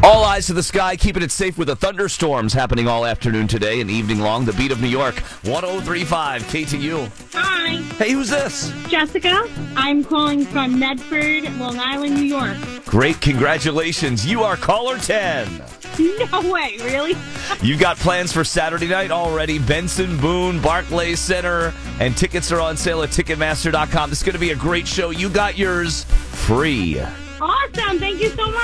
All eyes to the sky, keeping it safe with the thunderstorms happening all afternoon today and evening long. The beat of New York, 103.5 KTU. Hi, Hey, who's this? Jessica. I'm calling from Medford, Long Island, New York. Great, congratulations. You are caller 10. No way, really? You got plans for Saturday night already. Benson Boone, Barclays Center, and tickets are on sale at Ticketmaster.com. This is going to be a great show. You got yours free. Awesome. Thank you so much.